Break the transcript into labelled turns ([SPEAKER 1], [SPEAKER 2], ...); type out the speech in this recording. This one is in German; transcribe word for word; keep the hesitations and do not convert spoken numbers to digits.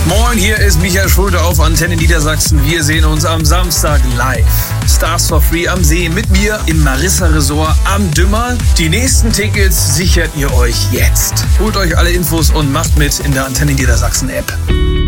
[SPEAKER 1] Moin, hier ist Michael Schulte auf Antenne Niedersachsen. Wir sehen uns am Samstag live. Stars for Free am See mit mir im Marissa Resort am Dümmer. Die nächsten Tickets sichert ihr euch jetzt. Holt euch alle Infos und macht mit in der Antenne Niedersachsen App.